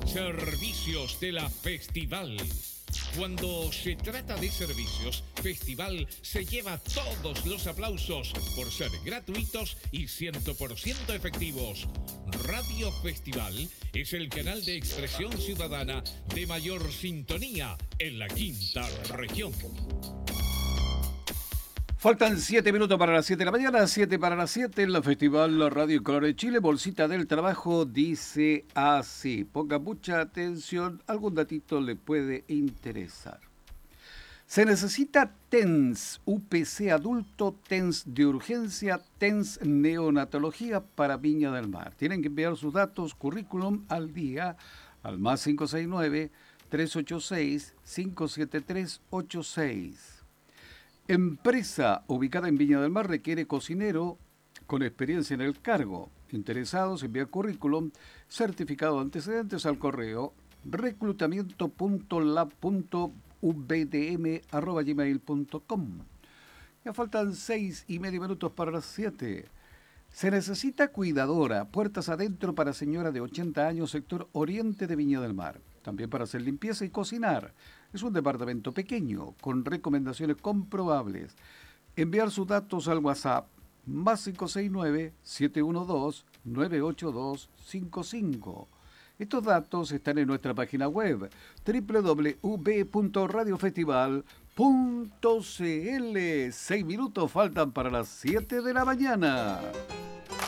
Servicios de la Festival. Cuando se trata de servicios, Festival se lleva todos los aplausos por ser gratuitos y 100% efectivos. Radio Festival es el canal de expresión ciudadana de mayor sintonía en la quinta región. Faltan 7 minutos para las 7 de la mañana, 7 para las 7 en la Festival La Radio Color de Chile. Bolsita del Trabajo dice así. Ponga mucha atención, algún datito le puede interesar. Se necesita TENS, UPC adulto, TENS de urgencia, TENS neonatología para Viña del Mar. Tienen que enviar sus datos, currículum al día, al más 569-386-57386. Empresa ubicada en Viña del Mar requiere cocinero con experiencia en el cargo. Interesados, enviar currículum, certificado de antecedentes al correo reclutamiento.lab.vdm@gmail.com. Ya faltan 6:30 minutos para las 7. Se necesita cuidadora, puertas adentro para señora de 80 años, sector oriente de Viña del Mar. También para hacer limpieza y cocinar. Es un departamento pequeño, con recomendaciones comprobables. Enviar sus datos al WhatsApp, más 569-712-98255. Estos datos están en nuestra página web, www.radiofestival.cl. 6 minutos faltan para las 7 de la mañana.